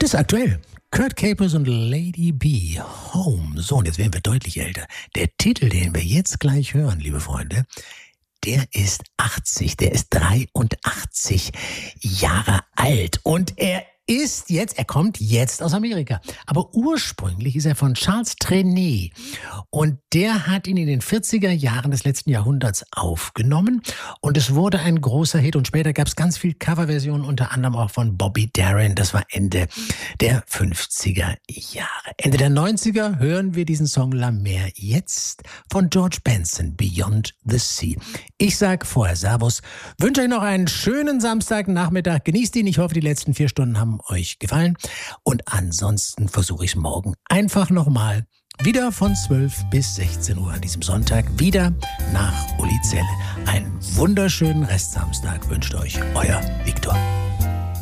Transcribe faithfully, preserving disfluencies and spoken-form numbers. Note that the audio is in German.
Das ist aktuell. Kurt Capers und Lady B. Home. So, und jetzt werden wir deutlich älter. Der Titel, den wir jetzt gleich hören, liebe Freunde, der ist achtzig, der ist dreiundachtzig Jahre alt. Und er ist jetzt, er kommt jetzt aus Amerika. Aber ursprünglich ist er von Charles Trenet. Und der hat ihn in den vierziger Jahren des letzten Jahrhunderts aufgenommen. Und es wurde ein großer Hit. Und später gab es ganz viel Coverversionen, unter anderem auch von Bobby Darin. Das war Ende der fünfziger Jahre. Ende der neunziger hören wir diesen Song La Mer. Jetzt von George Benson, Beyond the Sea. Ich sag vorher Servus, wünsche euch noch einen schönen Samstagnachmittag. Genießt ihn. Ich hoffe, die letzten vier Stunden haben euch gefallen. Und ansonsten versuche ich morgen einfach nochmal wieder von zwölf bis sechzehn Uhr an diesem Sonntag wieder nach Uli Zelle. Einen wunderschönen Restsamstag wünscht euch euer Viktor.